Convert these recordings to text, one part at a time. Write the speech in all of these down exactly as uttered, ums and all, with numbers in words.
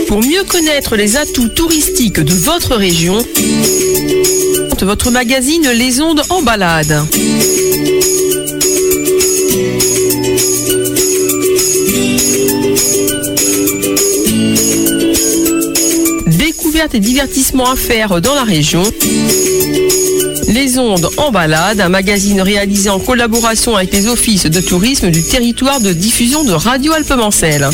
Pour mieux connaître les atouts touristiques de votre région, votre magazine Les Ondes en balade. Découvertes et divertissements à faire dans la région. Les Ondes en balade, un magazine réalisé en collaboration avec les offices de tourisme du territoire de diffusion de Radio Alpemancel.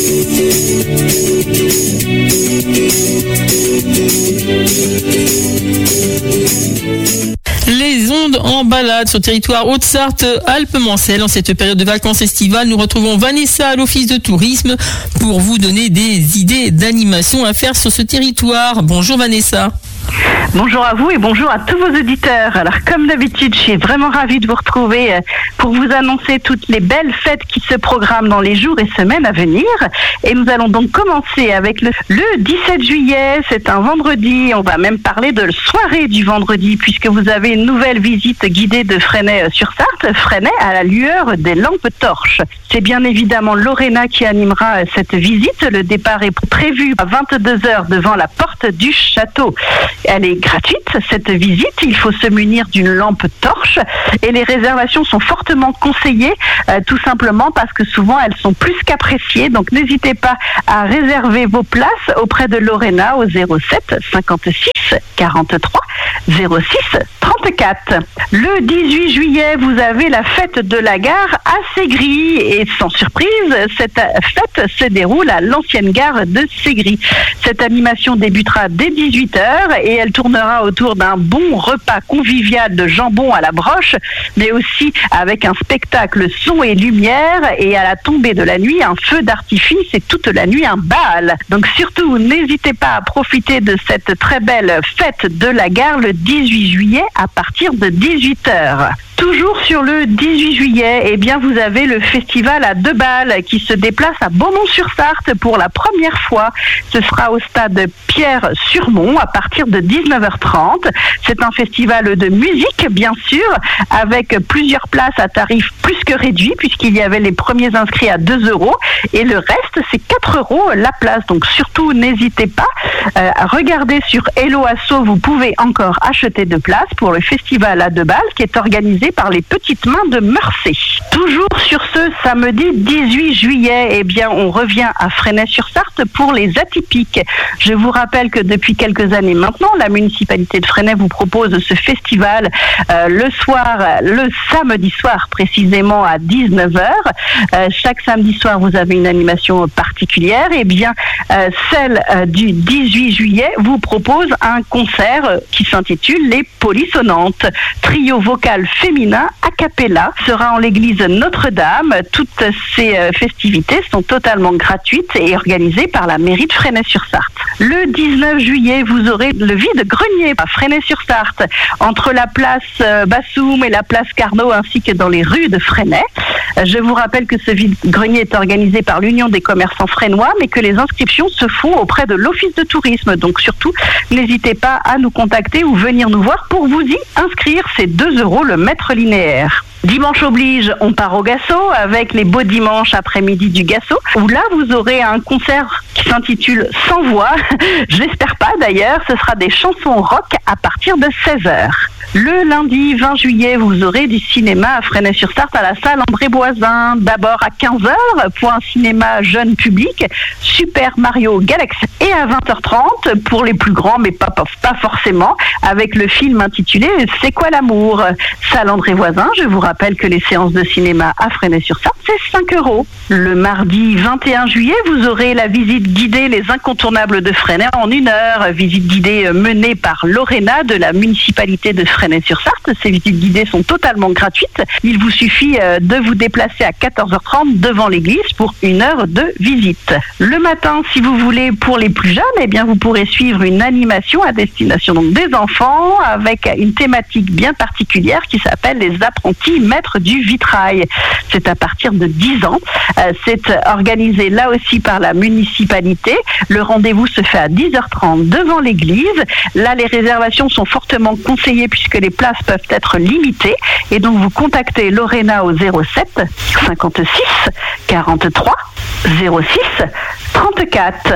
Les Ondes en balade sur le territoire Haute-Sarthe, Alpemancel. En cette période de vacances estivales, nous retrouvons Vanessa à l'office de tourisme pour vous donner des idées d'animation à faire sur ce territoire. Bonjour Vanessa. Bonjour à vous et bonjour à tous vos auditeurs. Alors comme d'habitude, je suis vraiment ravie de vous retrouver pour vous annoncer toutes les belles fêtes qui se programment dans les jours et semaines à venir. Et nous allons donc commencer avec le, le dix-sept juillet, c'est un vendredi. On va même parler de la soirée du vendredi puisque vous avez une nouvelle visite guidée de Fresnay-sur-Sarthe, Fresnay à la lueur des lampes torches. C'est bien évidemment Lorena qui animera cette visite. Le départ est prévu à vingt-deux heures devant la porte du château. Elle est gratuite, cette visite. Il faut se munir d'une lampe torche et les réservations sont fortement conseillées, euh, tout simplement parce que souvent elles sont plus qu'appréciées. Donc n'hésitez pas à réserver vos places auprès de Lorena au zéro sept cinquante-six quarante-trois zéro six trente-quatre. Le dix-huit juillet, vous avez la fête de la gare à Ségris et sans surprise, cette fête se déroule à l'ancienne gare de Ségris. Cette animation débutera dès dix-huit heures et elle tournera autour d'un bon repas convivial de jambon à la broche, mais aussi avec un spectacle son et lumière et à la tombée de la nuit, un feu d'artifice et toute la nuit un bal. Donc surtout, n'hésitez pas à profiter de cette très belle fête de la gare le dix-huit juillet à partir de dix-huit heures. Toujours sur le dix-huit juillet, eh bien vous avez le festival à deux balles qui se déplace à Beaumont-sur-Sarthe pour la première fois. Ce sera au stade Pierre-Surmont à partir de dix-neuf heures trente. C'est un festival de musique, bien sûr, avec plusieurs places à tarif plus que réduit puisqu'il y avait les premiers inscrits à deux euros et le reste c'est quatre euros la place. Donc surtout n'hésitez pas euh, à regarder sur Hello Asso, vous pouvez encore acheter de places pour le festival à deux balles qui est organisé par les petites mains de Meurcey. Toujours sur ce samedi dix-huit juillet, eh bien, on revient à Fresnay-sur-Sarthe pour les atypiques. Je vous rappelle que depuis quelques années maintenant, la municipalité de Fresnay vous propose ce festival euh, le soir, le samedi soir précisément à dix-neuf heures. Euh, chaque samedi soir, vous avez une animation particulière. Eh bien, euh, celle euh, du dix-huit juillet vous propose un concert qui s'intitule Les Polissonnantes. Trio vocal féminin a cappella sera en l'église Notre-Dame. Toutes ces festivités sont totalement gratuites et organisées par la mairie de Fresnay-sur-Sarthe. Le dix-neuf juillet, vous aurez le vide-grenier à Fresnay-sur-Sarthe, entre la place Bassoum et la place Carnot, ainsi que dans les rues de Fresnay. Je vous rappelle que ce vide-grenier est organisé par l'Union des commerçants fresnois, mais que les inscriptions se font auprès de l'office de tourisme. Donc surtout, n'hésitez pas à nous contacter ou venir nous voir pour vous y inscrire. C'est deux euros le mètre linéaire. Dimanche oblige, on part au Gassot avec les beaux dimanches après-midi du Gassot, où là vous aurez un concert qui s'intitule Sans voix. Je l'espère pas d'ailleurs, ce sera des chansons rock à partir de seize heures. Le lundi vingt juillet, vous aurez du cinéma à Fresnay-sur-Sarthe à la salle André Boisin. D'abord à quinze heures pour un cinéma jeune public, Super Mario Galaxy. Et à vingt heures trente pour les plus grands, mais pas, pas, pas forcément, avec le film intitulé C'est quoi l'amour ? Salle André Voisin, je vous rappelle que les séances de cinéma à Fresnay-sur-Sarthe, c'est cinq euros. Le mardi vingt et un juillet, vous aurez la visite guidée Les Incontournables de Fresnay en une heure. Visite guidée menée par Lorena de la municipalité de Fresnay-sur-Sarthe. Ces visites guidées sont totalement gratuites. Il vous suffit de vous déplacer à quatorze heures trente devant l'église pour une heure de visite. Le matin, si vous voulez, pour les plus jeunes, eh bien, vous pourrez suivre une animation à destination donc des enfants avec une thématique bien particulière qui s'appelle les apprentis maîtres du vitrail. C'est à partir de dix ans. Euh, c'est organisé là aussi par la municipalité. Le rendez-vous se fait à dix heures trente devant l'église. Là, les réservations sont fortement conseillées puisque les places peuvent être limitées. Et donc, vous contactez Lorena au zéro sept cinquante-six quarante-trois zéro six trente-quatre.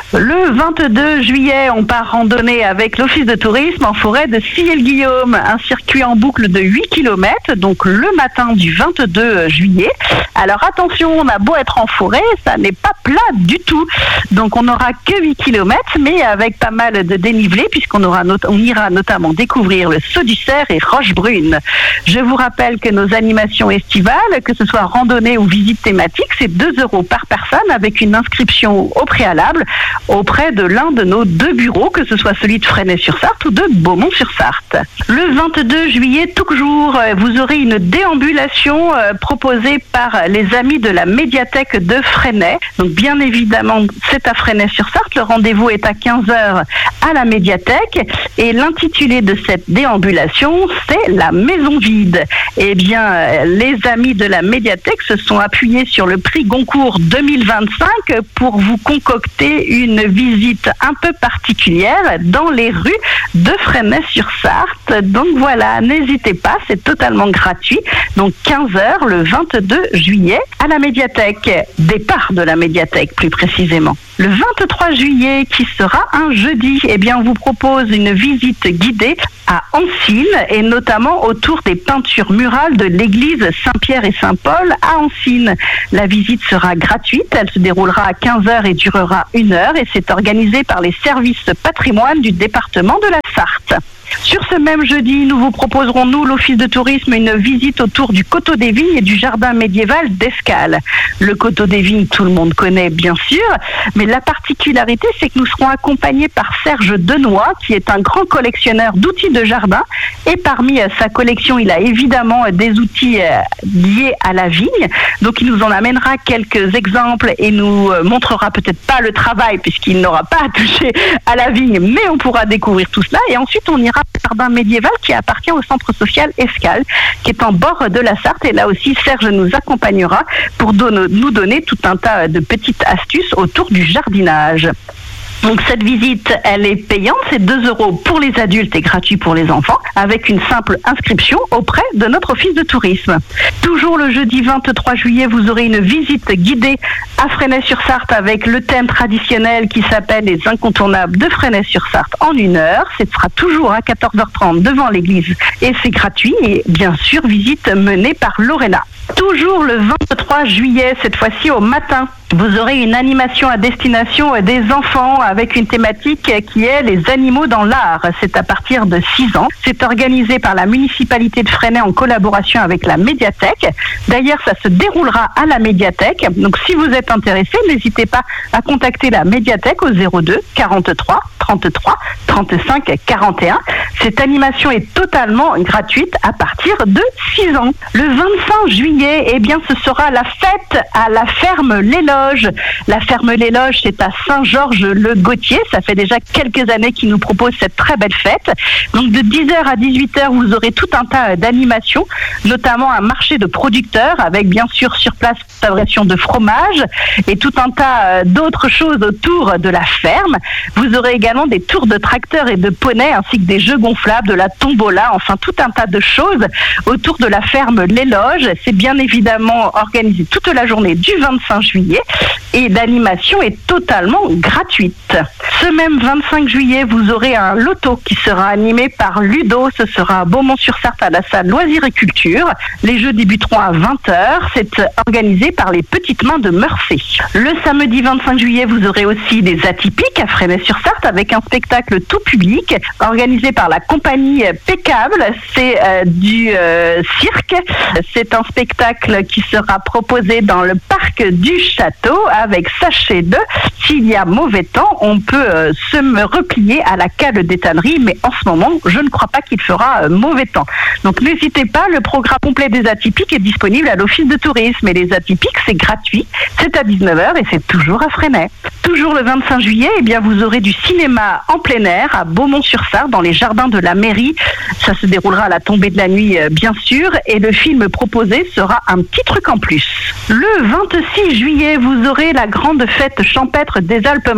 Le vingt-deux juillet, on part randonnée avec l'Office de tourisme en forêt de Sillé-le-Guillaume, un circuit en boucle de huit kilomètres, donc le matin du vingt-deux juillet. Alors attention, on a beau être en forêt, ça n'est pas plat du tout. Donc on n'aura que huit kilomètres, mais avec pas mal de dénivelé, puisqu'on aura not- on ira notamment découvrir le Saut du Cerf et Rochebrune. Je vous rappelle que nos animations estivales, que ce soit randonnée ou visite thématique, c'est deux euros par personne avec une inscription au préalable auprès de l'un de nos deux bureaux, que ce soit celui de Fresnay-sur-Sarthe ou de Beaumont-sur-Sarthe. Le vingt-deux juillet, toujours, vous aurez une déambulation proposée par les amis de la médiathèque de Fresnay. Donc bien évidemment, c'est à Fresnay-sur-Sarthe. Le rendez-vous est à quinze heures à la médiathèque et l'intitulé de cette déambulation, c'est la maison vide. Eh bien, les amis de la médiathèque se sont appuyés sur le prix Goncourt deux mille vingt-cinq pour vous concocter une une visite un peu particulière dans les rues de Fresnay-sur-Sarthe. Donc voilà, n'hésitez pas, c'est totalement gratuit. Donc quinze heures le vingt-deux juillet à la médiathèque, départ de la médiathèque plus précisément. Le vingt-trois juillet, qui sera un jeudi, eh bien, on vous propose une visite guidée à Ancines et notamment autour des peintures murales de l'église Saint-Pierre et Saint-Paul à Ancines. La visite sera gratuite, elle se déroulera à quinze heures et durera une heure et c'est organisé par les services patrimoine du département de la Sarthe. Sur ce même jeudi, nous vous proposerons, nous, l'Office de tourisme, une visite autour du Coteau des Vignes et du jardin médiéval d'Escales. Le Coteau des Vignes, tout le monde connaît, bien sûr, mais la particularité, c'est que nous serons accompagnés par Serge Denoy, qui est un grand collectionneur d'outils de jardin. Et parmi sa collection, il a évidemment des outils liés à la vigne. Donc, il nous en amènera quelques exemples et nous montrera peut-être pas le travail, puisqu'il n'aura pas à toucher à la vigne, mais on pourra découvrir tout cela. Et ensuite, on ira au jardin médiéval qui appartient au centre social Escales, qui est en bord de la Sarthe. Et là aussi, Serge nous accompagnera pour don- nous donner tout un tas de petites astuces autour du jardinage. Donc cette visite, elle est payante, c'est deux euros pour les adultes et gratuit pour les enfants, avec une simple inscription auprès de notre office de tourisme. Toujours le jeudi vingt-trois juillet, vous aurez une visite guidée à Fresnay-sur-Sarthe avec le thème traditionnel qui s'appelle les incontournables de Fresnay-sur-Sarthe en une heure. Ce sera toujours à quatorze heures trente devant l'église et c'est gratuit et bien sûr visite menée par Lorena. Toujours le vingt-trois juillet, cette fois-ci au matin, vous aurez une animation à destination des enfants avec une thématique qui est les animaux dans l'art. C'est à partir de six ans. C'est organisé par la municipalité de Fresnay en collaboration avec la médiathèque. D'ailleurs, ça se déroulera à la médiathèque. Donc, si vous êtes intéressé, n'hésitez pas à contacter la médiathèque au zéro deux quarante-trois trente-trois trente-cinq quarante et un. Cette animation est totalement gratuite à partir de six ans. Le vingt-cinq juillet, eh bien, ce sera la fête à la ferme Les Loges. La ferme Les Loges, c'est à Saint-Georges-le-Gautier. Ça fait déjà quelques années qu'ils nous proposent cette très belle fête. Donc, de dix heures à dix-huit heures, vous aurez tout un tas d'animations, notamment un marché de producteurs avec, bien sûr, sur place, fabrication de fromage et tout un tas d'autres choses autour de la ferme. Vous aurez également des tours de tracteurs et de poneys ainsi que des jeux gonflables, de la tombola, enfin tout un tas de choses autour de la ferme Les Loges. C'est bien évidemment organisé toute la journée du vingt-cinq juillet et l'animation est totalement gratuite. Ce même vingt-cinq juillet, vous aurez un loto qui sera animé par Ludo. Ce sera à Beaumont-sur-Sarthe à la salle Loisirs et Culture. Les jeux débuteront à vingt heures. C'est organisé par les Petites Mains de Meurcey. Le samedi vingt-cinq juillet, vous aurez aussi des atypiques à Fresnay-sur-Sarthe avec un spectacle tout public organisé par la compagnie Pécable. C'est euh, du euh, cirque. C'est un spectacle qui sera proposé dans le parc du château avec sachez de s'il y a mauvais temps, on peut euh, se replier à la cale des tanneries, mais en ce moment, je ne crois pas qu'il fera euh, mauvais temps. Donc n'hésitez pas, le programme complet des atypiques est disponible à l'office de tourisme et les atypiques, c'est gratuit. C'est à dix-neuf heures et c'est toujours à Fresnay. Toujours le vingt-cinq juillet, eh bien, vous aurez du cinéma en plein air à Beaumont-sur-Sarthe dans les jardins de la mairie. Ça se déroulera à la tombée de la nuit, bien sûr, et le film proposé sera un petit truc en plus. Le vingt-six juillet, vous aurez la grande fête champêtre des Alpes Mancelles et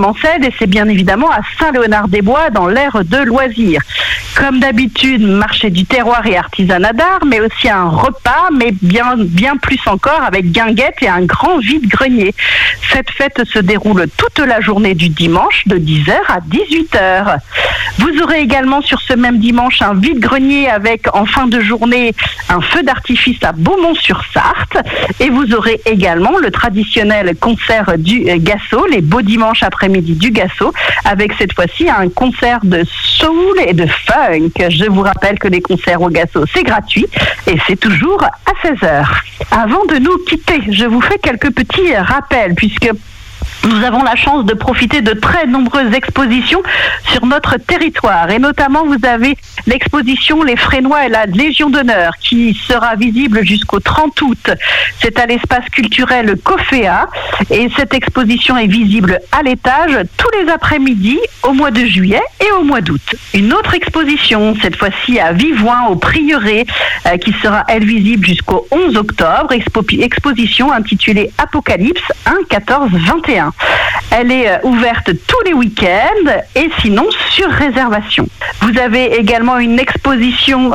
et c'est bien évidemment à Saint-Léonard-des-Bois dans l'aire de loisirs. Comme d'habitude, marché du terroir et artisanat d'art, mais aussi un repas, mais bien, bien plus encore avec guinguette et un grand vide-grenier. Cette fête se déroule toute la journée du dimanche de dix heures à dix-huit heures. Vous aurez également sur ce même dimanche un vide-grenier avec en fin de journée un feu d'artifice à Beaumont-sur-Sarthe et vous aurez également le traditionnel concert du Gasso, les beaux dimanches après-midi du Gasso, avec cette fois-ci un concert de soul et de funk. Je vous rappelle que les concerts au Gasso, c'est gratuit et c'est toujours à seize heures. Avant de nous quitter, je vous fais quelques petits rappels puisque nous avons la chance de profiter de très nombreuses expositions sur notre territoire et notamment vous avez l'exposition Les Frénois et la Légion d'honneur qui sera visible jusqu'au trente août. C'est à l'espace culturel Coféa et cette exposition est visible à l'étage tous les après-midi au mois de juillet et au mois d'août. Une autre exposition, cette fois-ci à Vivoin au Prieuré, euh, qui sera elle visible jusqu'au onze octobre, expo- exposition intitulée Apocalypse un, quatorze, vingt et un. Elle est ouverte tous les week-ends et sinon sur réservation. Vous avez également une exposition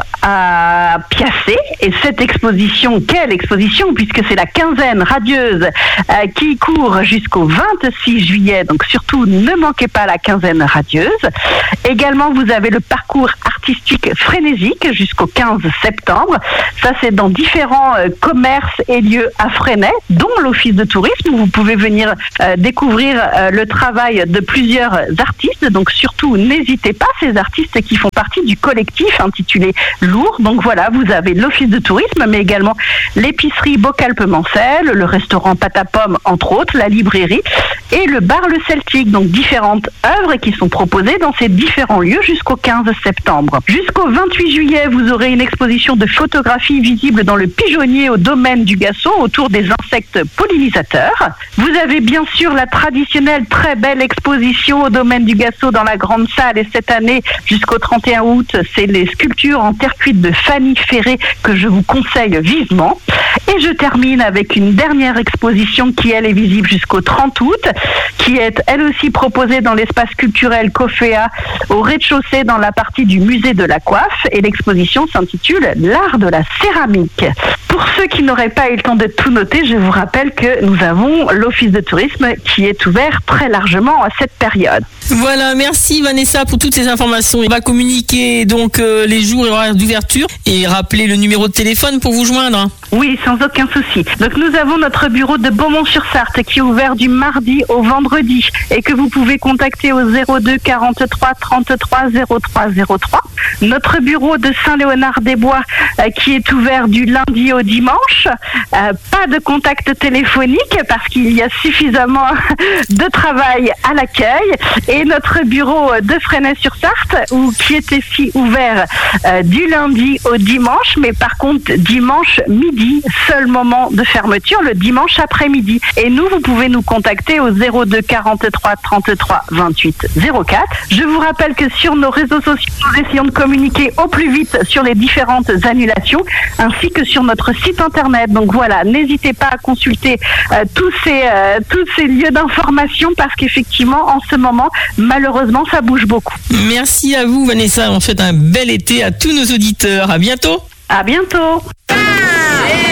à Piacé et cette exposition, quelle exposition puisque c'est la quinzaine radieuse euh, qui court jusqu'au vingt-six juillet, donc surtout ne manquez pas la quinzaine radieuse. Également vous avez le parcours artistique frénésique jusqu'au quinze septembre. Ça c'est dans différents euh, commerces et lieux à Fresnay, dont l'office de tourisme où vous pouvez venir euh, découvrir euh, le travail de plusieurs artistes. Donc surtout n'hésitez pas, ces artistes qui font partie du collectif intitulé Lourd. Donc voilà, vous avez l'office de tourisme, mais également l'épicerie Beaucalpe-Mancel, le restaurant Pâte à Pomme entre autres, la librairie et le bar Le Celtique. Donc différentes œuvres qui sont proposées dans ces différents lieux jusqu'au quinze septembre. Jusqu'au vingt-huit juillet, vous aurez une exposition de photographie visible dans le pigeonnier au domaine du Gasso autour des insectes pollinisateurs. Vous avez bien sûr la traditionnelle très belle exposition au domaine du Gasso dans la grande salle et cette année jusqu'au trente et un août, c'est les sculptures en terre cuite de Fanny Ferré que je vous conseille vivement. Et je termine avec une dernière exposition qui elle est visible jusqu'au trente août, qui est elle aussi proposée dans l'espace culturel Coféa au rez-de-chaussée dans la partie du musée de la coiffe et l'exposition s'intitule L'art de la céramique. Pour ceux qui n'auraient pas eu le temps de tout noter, je vous rappelle que nous avons l'office de tourisme qui est ouvert très largement à cette période. Voilà, merci Vanessa pour toutes ces informations. On va communiquer donc euh, les jours et horaires d'ouverture et rappeler le numéro de téléphone pour vous joindre. Oui, sans aucun souci. Donc nous avons notre bureau de Beaumont-sur-Sarthe qui est ouvert du mardi au vendredi et que vous pouvez contacter au zéro deux quarante-trois trente-trois zéro trois zéro trois. Notre bureau de Saint-Léonard-des-Bois euh, qui est ouvert du lundi au dimanche. Euh, pas de contact téléphonique parce qu'il y a suffisamment de travail à l'accueil. Et notre bureau de Fresnay-sur-Sarthe où, qui est ici ouvert euh, du lundi au dimanche, mais par contre dimanche midi, seul moment de fermeture, le dimanche après-midi. Et nous, vous pouvez nous contacter au zéro deux quarante-trois trente-trois vingt-huit zéro quatre. Je vous rappelle que sur nos réseaux sociaux, nous essayons de communiquer au plus vite sur les différentes annulations, ainsi que sur notre site internet. Donc voilà, n'hésitez pas à consulter euh, tous ces euh, tous ces lieux d'information parce qu'effectivement, en ce moment, malheureusement, ça bouge beaucoup. Merci à vous, Vanessa. On fait un bel été à tous nos auditeurs. À bientôt. À bientôt. Ah